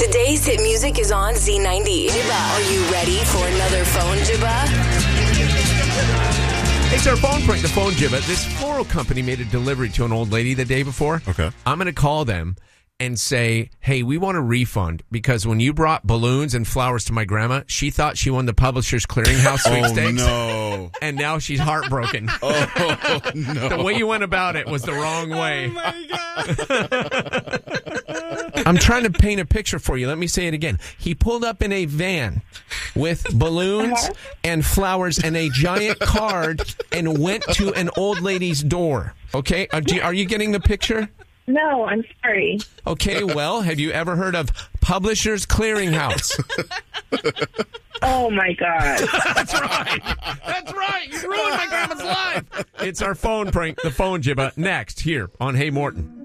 Today's hit music is on Z90. Jibba, are you ready for another phone jibba? It's our phone prank, the phone jibba. This floral company made a delivery to an old lady the day before. Okay. I'm going to call them and say, hey, we want a refund because when you brought balloons and flowers to my grandma, she thought she won the Publishers Clearinghouse sweepstakes. Oh, no. And now she's heartbroken. Oh, no. The way you went about it was the wrong way. Oh, my God. I'm trying to paint a picture for you. Let me say it again. He pulled up in a van with balloons and flowers and a giant card and went to an old lady's door. Okay? Are you getting the picture? No, I'm sorry. Okay, well, have you ever heard of Publishers Clearinghouse? Oh, my God. That's right. That's right. You ruined my grandma's life. It's our phone prank, the phone jibba, next here on Hey Morton.